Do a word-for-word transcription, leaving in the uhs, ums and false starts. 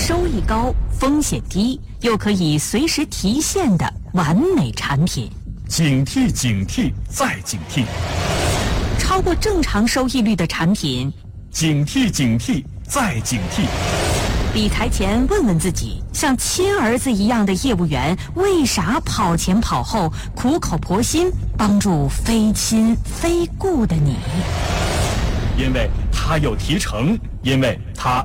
收益高、风险低，又可以随时提现的完美产品。 警惕警惕再警惕， 超过正常收益率的产品， 警惕警惕再警惕。 理财前问问自己，像亲儿子一样的业务员为啥跑前跑后、苦口婆心帮助非亲非故的你？ 因为他有提成，因为他